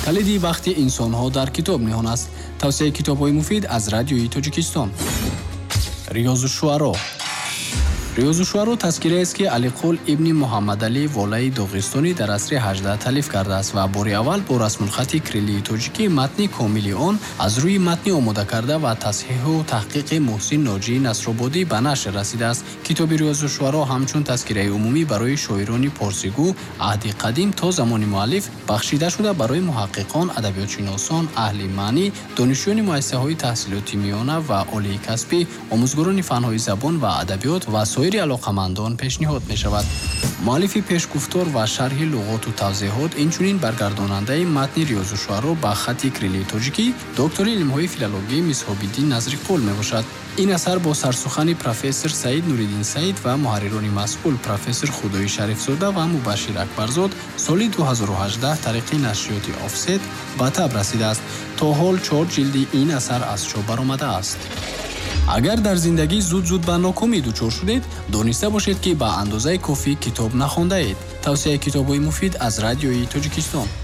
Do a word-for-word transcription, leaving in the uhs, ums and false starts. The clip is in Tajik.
калиди бахти инсонҳо дар китоб ниҳон аст. тавсияи китобҳои муфид аз радиои Тоҷикистон. риёзушуаро. риёзушуаро таскираест ки Алиқул ибни Муҳаммадалӣ волаи Доғистони дар асри ҳаждаҳ таълиф кардааст ва бори аввал бо расмулхати кириллии тоҷикӣ матни комили он аз рӯи матни омода карда ва тасҳиҳу таҳқиқи Муҳсин Ноҷии Насрободӣ ба нашр расидааст. китоби риёзушуаро ҳамчун таскираи умумӣ барои шоирони порсигӯ аҳди қадим то замони муаллиф бахшида шуда барои муҳаққиқон, адабиётшиносон, аҳли маънӣ, донишҷӯёни муассисаҳои таҳсилоти миёна ва олии касбӣ, омӯзгорони фанҳои забон ва адабиёт ва соири алоқамандон пешниҳод мешавад. муаллифи пешгуфтор ва шарҳи луғоту тавзеҳот инчунин баргардонандаи матни риёзушуаро ба хати кириллии тоҷикӣ доктори илмҳои филологӣ Мисҳобиддин Назриқул мебошад. ин асар бо сарсухани профессор Саид Нуриддин Саид ва муҳаррирони масъул профессор Худои Шарифзода ва Мубашшир Акбарзод соли ду ҳазору ҳаждаҳ тариқи нашриёти Офсет ба таб расидааст. то ҳол чор ҷилди ин асар аз чоп баромадааст. агар дар зиндагӣ зуд-зуд ба нокомӣ дучор шудед, дониста бошед, ки ба андозаи кофӣ китоб нахондаед. тавсияи китобҳои муфид аз радиои Тоҷикистон.